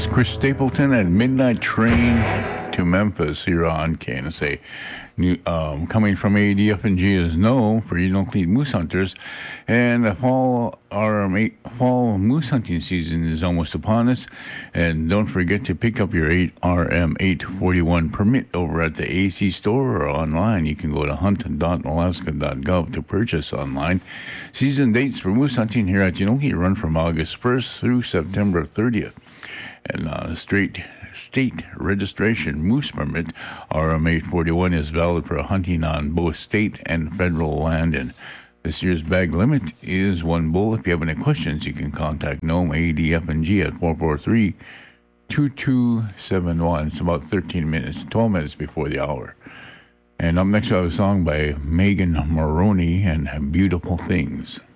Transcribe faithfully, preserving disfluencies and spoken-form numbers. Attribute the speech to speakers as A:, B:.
A: Chris Stapleton and Midnight Train to Memphis here on K N S A. New, um, coming from A D F and G is No for You Don't Need Moose Hunters. And the fall R M eight fall moose hunting season is almost upon us. And don't forget to pick up your eight R M eight forty-one permit over at the A C store or online. You can go to hunt dot alaska dot gov to purchase online. Season dates for moose hunting here at Genoki run from August first through September thirtieth. And uh, straight state registration moose permit R M eight forty-one is valid for hunting on both state and federal land. And this year's bag limit is one bull. If you have any questions, you can contact Nome A D F and G at four four three, two two seven one. It's about thirteen minutes, twelve minutes before the hour. And up next, I have a song by Megan Maroney and Beautiful Things.